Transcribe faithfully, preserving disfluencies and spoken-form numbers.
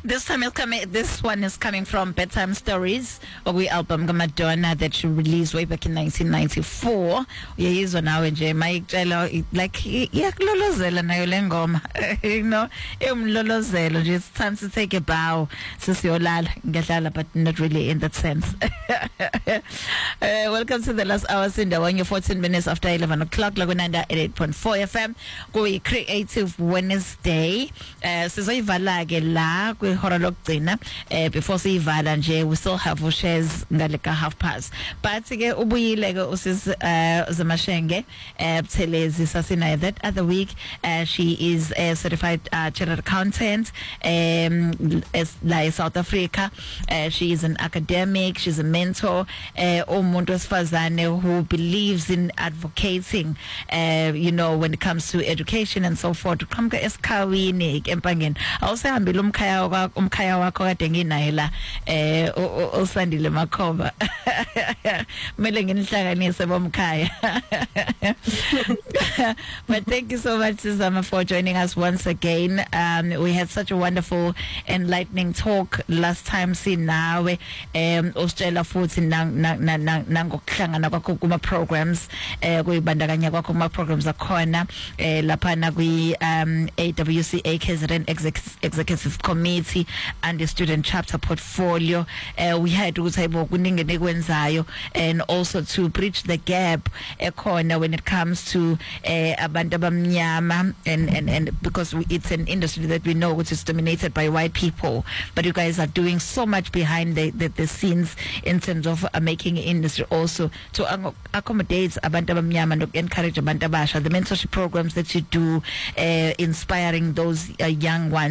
This time it's coming. This one is coming from Bedtime Stories, we album Madonna that she released way back in nineteen ninety-four. Uyayizwa nawe nje mayicela like iyakulolozela nayo le ngoma. You know, imlolozelo nje. It's time to take a bow. Sisiyolala ngiyadlala but not really in that sense. uh, welcome to the last hours in the one. You're fourteen minutes after eleven o'clock. Lagunanda at eight point four F M. Go Creative Wednesday. Uh, sizoyivala ke la kwihora lokugcina eh before siyivala nje we still have shares ngaleka half past but ke ubuyile ke usis uh, Zamashenge eh Buthelezi sasinayo that other week. Uh, she is a certified uh, chartered accountant um as like South Africa. Uh, she is an academic, she's a mentor, uh, umuntu wesifazane who believes in advocating uh, you know, when it comes to education and so forth. Qhamuka esikhawini empangeni awusahambile umkhaya wakho umkhaya wakho kade nginaye la eh uSandile Makhoba mele nginihlanganise bomkhaya. But thank you so much Sizama for joining us once again. Um, we had such a wonderful enlightening talk last time sinawe um usitshela futhi nangokuhlangana kwakho kuma programs eh kuyibandakanya kwakho kuma programs akhona eh lapha na kwi um A W C A K Z N Executive Committee and the student chapter portfolio. Uh, we had ukuthi kuningi nekwenzayo and also to bridge the gap ekhona when it comes to uh, abantu abamnyama and and and because we, it's an industry that we know which is dominated by white people, but you guys are doing so much behind the the, the scenes in terms of uh, making industry also to uh, accommodate abantu abamnyama and encourage abantu abasha, the mentorship programs that you do, uh, inspiring those uh, young ones.